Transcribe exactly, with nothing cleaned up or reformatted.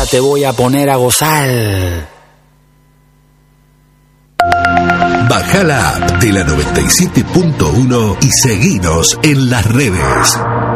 Ahora te voy a poner a gozar. Baja la app de la noventa y siete punto uno y seguinos en las redes.